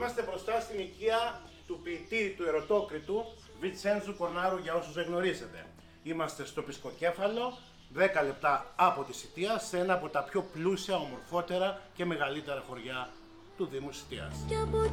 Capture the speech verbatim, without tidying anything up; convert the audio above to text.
Είμαστε μπροστά στην οικία του ποιητή του Ερωτόκριτου Βιτσέντζου Κορνάρου, για όσους δεν γνωρίζετε. Είμαστε στο Πισκοκέφαλο, δέκα λεπτά από τη Σιτία, σε ένα από τα πιο πλούσια, ομορφότερα και μεγαλύτερα χωριά του Δήμου Σιτίας.